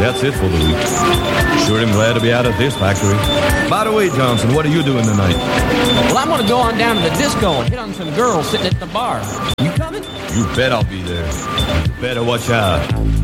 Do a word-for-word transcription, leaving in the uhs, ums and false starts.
That's it for the week. Sure am glad to be out of this factory. By the way, Johnson, what are you doing tonight? Well, I'm gonna go on down to the disco and hit on some girls sitting at the bar. You coming? You bet I'll be there. You better watch out.